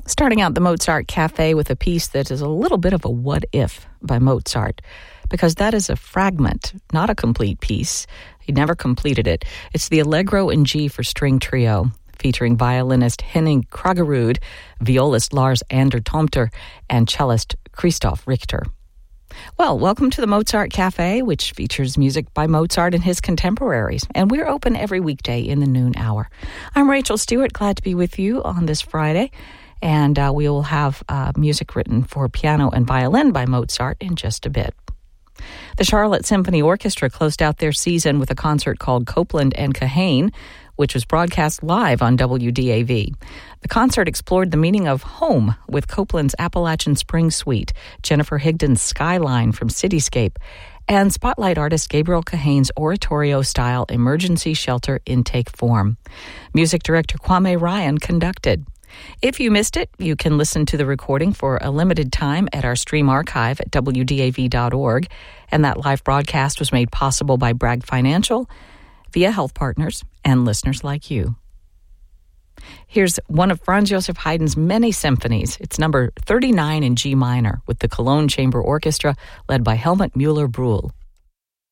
Starting out the Mozart Cafe with a piece that is a little bit of a what if by Mozart, because that is a fragment, not a complete piece. He never completed it. It's the Allegro in G for string trio, featuring violinist Henning Kraggerud, violist Lars Ander Tomter, and cellist Christoph Richter. Well, welcome to the Mozart Cafe, which features music by Mozart and his contemporaries, and we're open every weekday in the noon hour. I'm Rachel Stewart, glad to be with you on this Friday, and we will have music written for piano and violin by Mozart in just a bit. The Charlotte Symphony Orchestra closed out their season with a concert called Copeland and Kahane, which was broadcast live on WDAV. The concert explored the meaning of home with Copeland's Appalachian Spring Suite, Jennifer Higdon's Skyline from Cityscape, and spotlight artist Gabriel Kahane's oratorio-style emergency shelter intake form. Music director Kwame Ryan conducted. If you missed it, you can listen to the recording for a limited time at our stream archive at WDAV.org, and that live broadcast was made possible by Bragg Financial, via Health Partners, and listeners like you. Here's one of Franz Joseph Haydn's many symphonies. It's number 39 in G minor with the Cologne Chamber Orchestra led by Helmut Müller-Brühl.